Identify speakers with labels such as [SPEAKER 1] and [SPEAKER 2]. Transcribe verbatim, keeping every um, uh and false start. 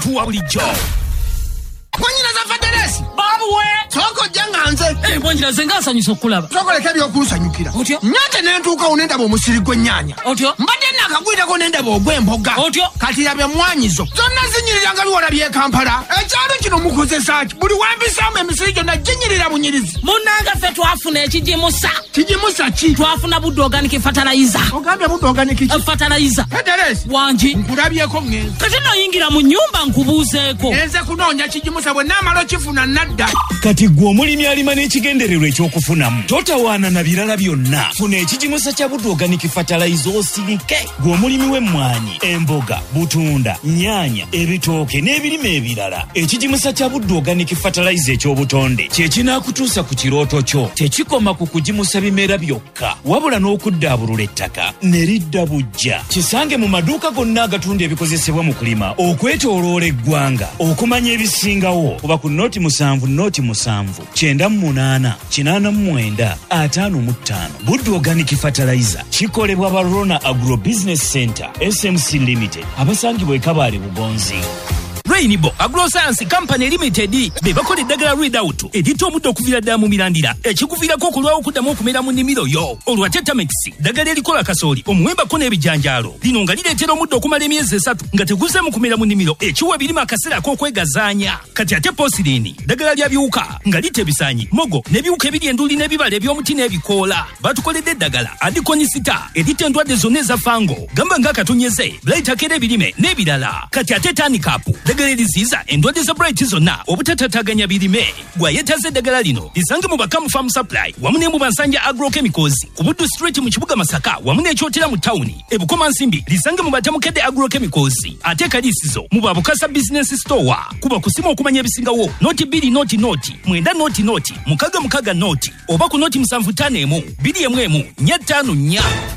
[SPEAKER 1] omuntu wa bulijjo.
[SPEAKER 2] Mwanyina za Faderesi
[SPEAKER 1] babuwe
[SPEAKER 2] soko janganze
[SPEAKER 1] eh bonjira zenga asanyusa okulaba
[SPEAKER 2] soko leka byokulusanyukira
[SPEAKER 1] otyo
[SPEAKER 2] nyate nentuuka unenda bomusiri gwennyanya
[SPEAKER 1] otyo
[SPEAKER 2] mbadde nakagwirako nenda bogwemboga
[SPEAKER 1] otyo
[SPEAKER 2] kati yabye mwanyizo zonna zinyirira biwala bye Kampala ekyalo kino mukozesa ki buli wambisamu emisiri gyonna ginyirira bunyirizi
[SPEAKER 1] munanga ffe twafuna ekijimusa
[SPEAKER 2] kijimusa ki
[SPEAKER 1] twafuna budde organic fertilizer
[SPEAKER 2] ogambye budde organic ki
[SPEAKER 1] fertilizer
[SPEAKER 2] Faderesi
[SPEAKER 1] wangi
[SPEAKER 2] nkulabyeko ngenzi
[SPEAKER 1] kati noyingira mu nnyumba nkubuuzeeko
[SPEAKER 2] nze kunoonya kijimusa bwe naamala kifuna nadda
[SPEAKER 3] kati gwe omulimi alima n'ekigendererwa ekyokufunamu totawaana na birala byonna funa ekijimusa kya budde organic fertilizer osirike gwe omulimi w'emmwanyi emboga butunda nnyaanya ebitooke n'ebirime ebirala ekijimusa kya budde organic fertilizer ekyobutonde kye kinaakutuusa ku kirooto kyo tekikoma ku kujimusa bimera byokka wabula n'okuddaabulula ettaka ne lidda bujja kisange mu maduuka gonna agatunda ebikozesebwa mu kulima okwetooloola eggwanga okumanya ebisingawo oba ku noti musanvu noti musanvu kyenda mu munaana kinaana mu mwenda ataano mu ttaano budde organic fertilizer kikolebwa ba Rona Agro Business Center S M C Limited abasangibwa e Kabale Bugonzi.
[SPEAKER 1] Rainbow Agroscience Company Limited be bakola eddagala Readout editta omuddo okuvira ddala mu mirandira ekikuviirako okulwawo okuddamu okumera mu nnimiro yo olwa Tetamix ddagala erikola kasooli omuwembako n'ebijanjaalo lino nga lireetera omuddo okumala emyezi esatu nga teguzeemu kumera mu nnimiro ekiwa ebirime akaseera ak'okwegazaanya kati ate Posirini ddagala lya biwuka nga litta ebisaanyi mogo n'ebiwuka ebiri enduli n'ebibala eby'omuti n'ebikoola batukoledde eddagala Adikonisita editta endwadde zonna eza fango gamba ng'akatonyeze blayitaka ebirime n'ebirala kati ate Tanikapu eddagala eriziyiza endwadde za bright zonna obutatataganya birime gwayetaze eddagala lino lisange mu Bakamu Farm Supply wamu ne mu Bansanja Agrochemicals ku Buddu Street mu kibuga Masaka wamu n'ekyotera mu tawuni e Bukoma Nsimbi lisange mu Batamukedde Agrochemicals ate Kaliisizo mu Babukasa Business Store kuba kusima okumanya ebisingawo noti bbiri noti noti mwenda noti noti mukaga mukaga noti oba ku noti musanvu ttaano emu bbiri emu emu nnya ttaano nnya.